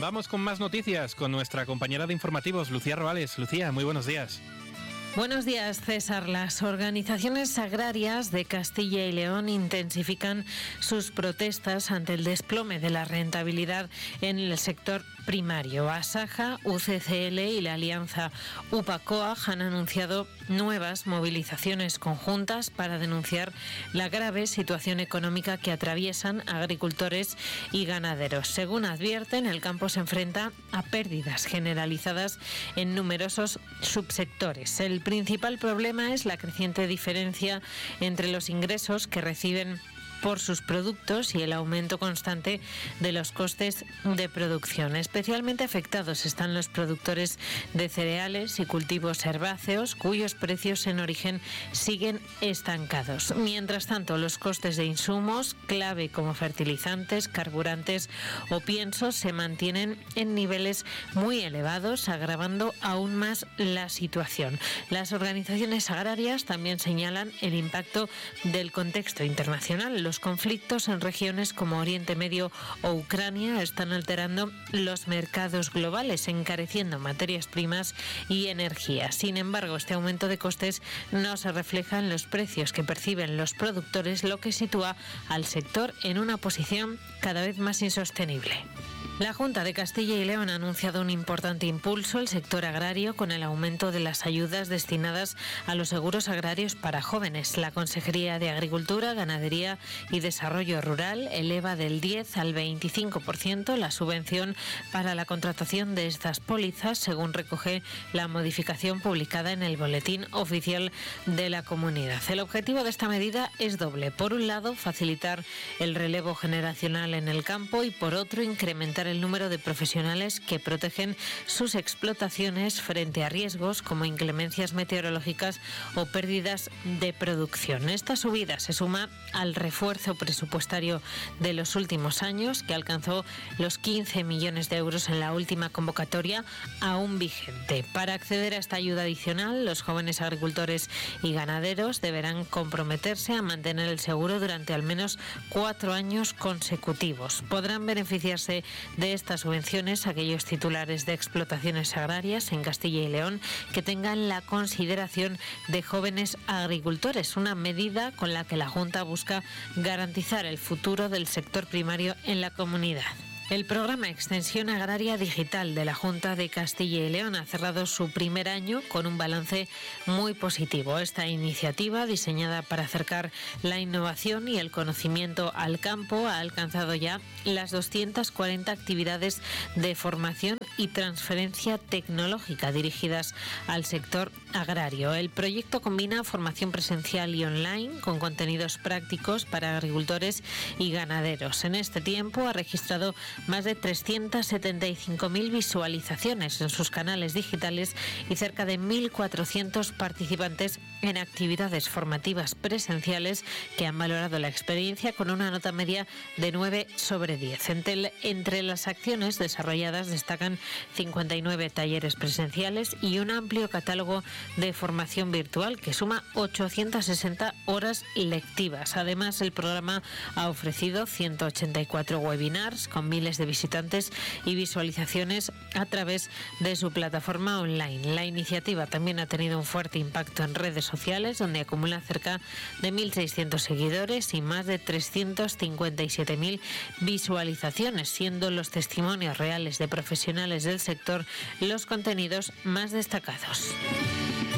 Vamos con más noticias con nuestra compañera de informativos, Lucía Roales. Lucía, muy buenos días. Buenos días, César. Las organizaciones agrarias de Castilla y León intensifican sus protestas ante el desplome de la rentabilidad en el sector primario. Asaja, UCCL y la alianza UPA-COAG han anunciado nuevas movilizaciones conjuntas para denunciar la grave situación económica que atraviesan agricultores y ganaderos. Según advierten, el campo se enfrenta a pérdidas generalizadas en numerosos subsectores. El principal problema es la creciente diferencia entre los ingresos que reciben por sus productos y el aumento constante de los costes de producción. Especialmente afectados están los productores de cereales y cultivos herbáceos, cuyos precios en origen siguen estancados. Mientras tanto, los costes de insumos, clave como fertilizantes, carburantes o piensos, se mantienen en niveles muy elevados, agravando aún más la situación. Las organizaciones agrarias también señalan el impacto del contexto internacional. Los conflictos en regiones como Oriente Medio o Ucrania están alterando los mercados globales, encareciendo materias primas y energía. Sin embargo, este aumento de costes no se refleja en los precios que perciben los productores, lo que sitúa al sector en una posición cada vez más insostenible. La Junta de Castilla y León ha anunciado un importante impulso al sector agrario con el aumento de las ayudas destinadas a los seguros agrarios para jóvenes. La Consejería de Agricultura, Ganadería y Desarrollo Rural eleva del 10 al 25% la subvención para la contratación de estas pólizas, según recoge la modificación publicada en el Boletín Oficial de la Comunidad. El objetivo de esta medida es doble. Por un lado, facilitar el relevo generacional en el campo y por otro, incrementar el número de profesionales que protegen sus explotaciones frente a riesgos como inclemencias meteorológicas o pérdidas de producción. Esta subida se suma al refuerzo presupuestario de los últimos años, que alcanzó los 15 millones de euros en la última convocatoria aún vigente. Para acceder a esta ayuda adicional, los jóvenes agricultores y ganaderos deberán comprometerse a mantener el seguro durante al menos 4 años consecutivos. Podrán beneficiarse de estas subvenciones aquellos titulares de explotaciones agrarias en Castilla y León que tengan la consideración de jóvenes agricultores, una medida con la que la Junta busca garantizar el futuro del sector primario en la comunidad. El programa Extensión Agraria Digital de la Junta de Castilla y León ha cerrado su primer año con un balance muy positivo. Esta iniciativa, diseñada para acercar la innovación y el conocimiento al campo, ha alcanzado ya las 240 actividades de formación y transferencia tecnológica dirigidas al sector agrario. El proyecto combina formación presencial y online con contenidos prácticos para agricultores y ganaderos. En este tiempo ha registrado más de 375.000 visualizaciones en sus canales digitales y cerca de 1.400 participantes en actividades formativas presenciales que han valorado la experiencia con una nota media de 9 sobre 10. Entre las acciones desarrolladas destacan 59 talleres presenciales y un amplio catálogo de formación virtual que suma 860 horas lectivas. Además, el programa ha ofrecido 184 webinars con miles de visitantes y visualizaciones a través de su plataforma online. La iniciativa también ha tenido un fuerte impacto en redes sociales, donde acumula cerca de 1.600 seguidores y más de 357.000 visualizaciones, siendo los testimonios reales de profesionales del sector los contenidos más destacados.